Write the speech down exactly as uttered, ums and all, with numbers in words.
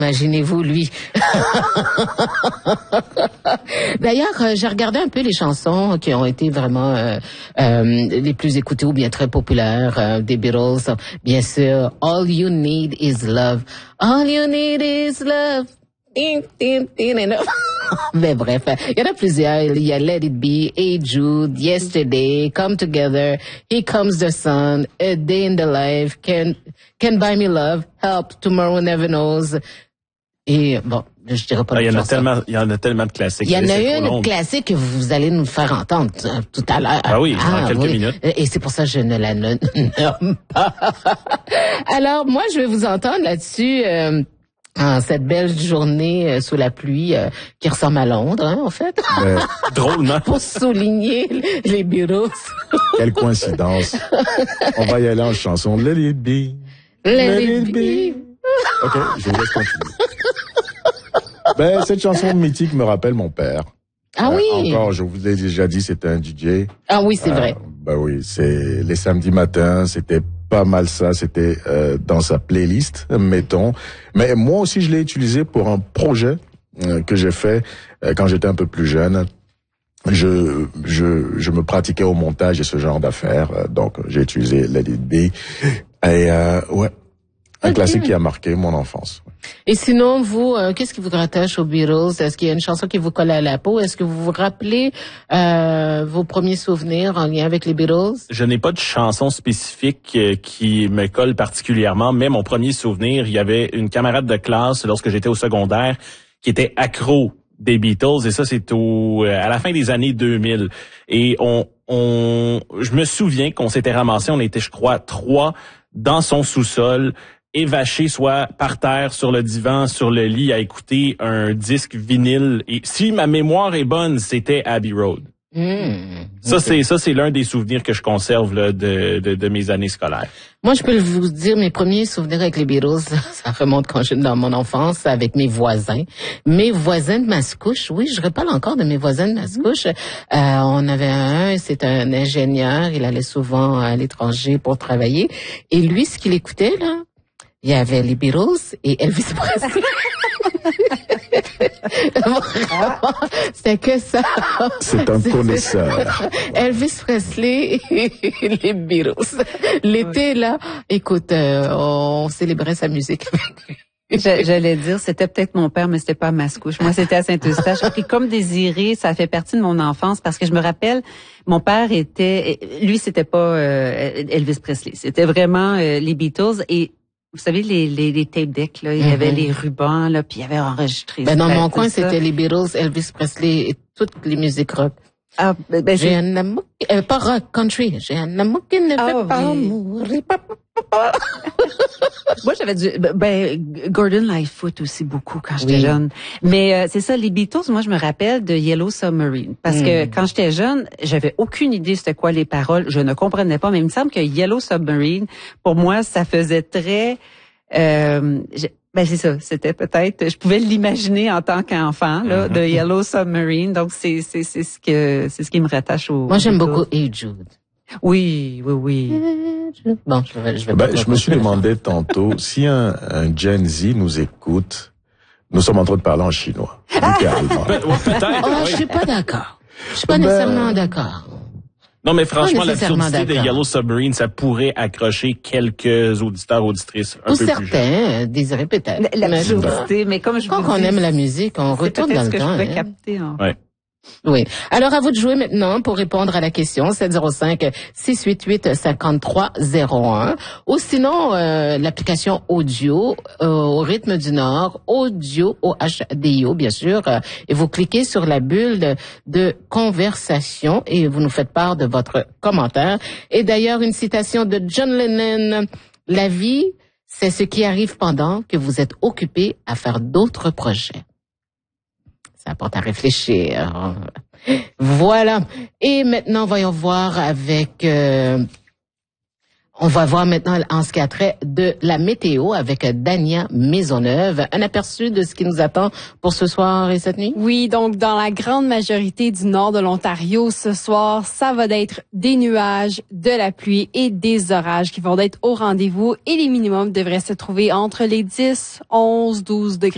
Imaginez-vous, lui. D'ailleurs, euh, j'ai regardé un peu les chansons qui ont été vraiment euh, euh, les plus écoutées ou bien très populaires euh, des Beatles. Bien sûr, All You Need Is Love. All You Need Is Love. Mais bref, il y en a plusieurs. Il y a Let It Be, Hey Jude, Yesterday, Come Together, Here Comes the Sun, A Day in the Life, Can, Can Buy Me Love, Help, Tomorrow Never Knows. Et bon, je dirais pas. Ah, il y en a tellement, il y en a tellement de classiques. Il y en a une long. classique que vous allez nous faire entendre tout à l'heure. Ah oui, ah, dans quelques oui. minutes. Et c'est pour ça que je ne la nomme pas. Alors moi, je vais vous entendre là-dessus. Euh, En cette belle journée euh, sous la pluie euh, qui ressemble à Londres, hein, en fait. Mais, drôlement. Pour souligner les Beatles. Quelle coïncidence. On va y aller en chanson. Let it be. Let, Let it, it be. be. OK, je vous laisse continuer. Ben, cette chanson mythique me rappelle mon père. Ah euh, oui. Encore, je vous ai déjà dit, c'était un D J. Ah oui, c'est euh, vrai. Ben oui, c'est les samedis matins, c'était pas mal ça, c'était euh, dans sa playlist, mettons. Mais moi aussi, je l'ai utilisé pour un projet euh, que j'ai fait euh, quand j'étais un peu plus jeune. Je, je, je me pratiquais au montage et ce genre d'affaires, euh, donc j'ai utilisé Let It Be. Et euh, ouais, un okay. classique qui a marqué mon enfance. Et sinon, vous, euh, qu'est-ce qui vous rattache aux Beatles? Est-ce qu'il y a une chanson qui vous colle à la peau? Est-ce que vous vous rappelez euh, vos premiers souvenirs en lien avec les Beatles? Je n'ai pas de chanson spécifique euh, qui me colle particulièrement, mais mon premier souvenir, il y avait une camarade de classe lorsque j'étais au secondaire qui était accro des Beatles, et ça, c'est au à la fin des années deux mille. Et on, on, je me souviens qu'on s'était ramassé, on était, je crois, trois dans son sous-sol, évaché, soit par terre, sur le divan, sur le lit, à écouter un disque vinyle. Et si ma mémoire est bonne, c'était Abbey Road. Mmh, ça, okay. c'est ça, c'est l'un des souvenirs que je conserve là, de, de, de mes années scolaires. Moi, je peux vous dire, mes premiers souvenirs avec les Beatles, ça remonte quand j'étais dans mon enfance, avec mes voisins. Mes voisins de Mascouche, oui, je reparle encore de mes voisins de Mascouche. Euh, on avait un, c'est un ingénieur, il allait souvent à l'étranger pour travailler. Et lui, ce qu'il écoutait, là, il y avait les Beatles et Elvis Presley. Vraiment, c'était que ça. C'est un connaisseur. Elvis Presley et les Beatles. L'été, là, écoute, euh, on célébrait sa musique avec lui. J'allais dire, c'était peut-être mon père, mais c'était pas à Mascouche. Moi, c'était à Saint-Eustache. Et comme désiré, ça fait partie de mon enfance parce que je me rappelle, mon père était, lui, c'était pas euh, Elvis Presley. C'était vraiment euh, les Beatles et vous savez, les, les, les tape decks, là, il y mm-hmm. avait les rubans, là, puis il y avait enregistré. Ben, dans mon coin, ça. C'était les Beatles, Elvis Presley et toutes les musiques rock. Ah, ben, j'ai un amour, euh, pas rock, country. J'ai un amour qui ne ah, fait pas oui. mourir. Moi, j'avais du, ben, Gordon Lightfoot aussi beaucoup quand j'étais oui. jeune. Mais, euh, c'est ça, les Beatles, moi, je me rappelle de Yellow Submarine. Parce mm. que quand j'étais jeune, j'avais aucune idée c'était quoi les paroles. Je ne comprenais pas. Mais il me semble que Yellow Submarine, pour moi, ça faisait très, euh, ben, c'est ça. C'était peut-être, je pouvais l'imaginer en tant qu'enfant, là, mm-hmm. de Yellow Submarine. Donc, c'est, c'est, c'est ce que, c'est ce qui me rattache au. Moi, j'aime beaucoup Hey Jude. Oui, oui, oui. Bon, je vais, je vais ben, pas je me suis demandé tantôt si un, un Gen Z nous écoute. Nous sommes en train de parler en chinois, littéralement. Peut-être. Oh, je suis pas d'accord. Je suis pas ben... nécessairement d'accord. Non, mais franchement, l'absurdité de Yellow Submarine, ça pourrait accrocher quelques auditeurs, auditrices un Ou peu certains, plus jeunes. désirés peut-être. L'absurdité, mais comme je Quand vous on dis, aime la musique, on retourne dans le temps. C'est temps. ce que je hein. capter. Hein. Ouais. Oui. Alors, à vous de jouer maintenant pour répondre à la question sept zéro cinq, six huit huit, cinq trois zéro un ou sinon euh, l'application audio euh, au rythme du Nord, audio, O H D I O bien sûr, euh, et vous cliquez sur la bulle de, de conversation et vous nous faites part de votre commentaire. Et d'ailleurs, une citation de John Lennon, « La vie, c'est ce qui arrive pendant que vous êtes occupé à faire d'autres projets. » Ça apporte à réfléchir. Voilà. Et maintenant, voyons voir avec... Euh, on va voir maintenant en ce qui a trait de la météo avec Dania Maisonneuve. Un aperçu de ce qui nous attend pour ce soir et cette nuit? Oui, donc dans la grande majorité du nord de l'Ontario, ce soir, ça va être des nuages, de la pluie et des orages qui vont être au rendez-vous et les minimums devraient se trouver entre les dix, onze, douze degrés.